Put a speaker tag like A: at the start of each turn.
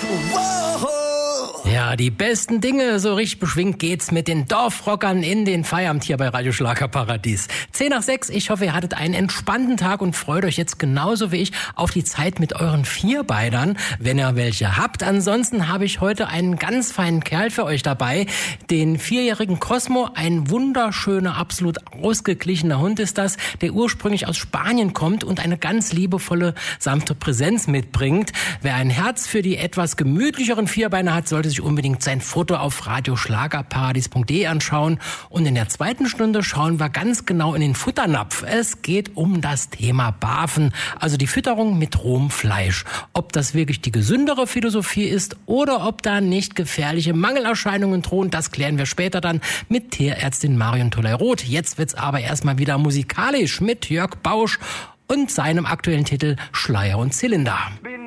A: Ja, die besten Dinge, so richtig beschwingt geht's mit den Dorfrockern in den Feierabend hier bei Radio Schlagerparadies. 5:10, ich hoffe, ihr hattet einen entspannten Tag und freut euch jetzt genauso wie ich auf die Zeit mit euren Vierbeidern, wenn ihr welche habt. Ansonsten habe ich heute einen ganz feinen Kerl für euch dabei, den 4-jährigen Cosmo, ein wunderschöner, absolut ausgeglichener Hund ist das, der ursprünglich aus Spanien kommt und eine ganz liebevolle, sanfte Präsenz mitbringt. Wer ein Herz für die etwas gemütlicheren Vierbeiner hat, sollte sich unbedingt sein Foto auf radioschlagerparadies.de anschauen. Und in der zweiten Stunde schauen wir ganz genau in den Futternapf. Es geht um das Thema Barfen, also die Fütterung mit rohem Fleisch. Ob das wirklich die gesündere Philosophie ist oder ob da nicht gefährliche Mangelerscheinungen drohen, das klären wir später dann mit Tierärztin Marion Toley-Roth. Jetzt wird's aber erstmal wieder musikalisch mit Jörg Bausch und seinem aktuellen Titel Schleier und Zylinder.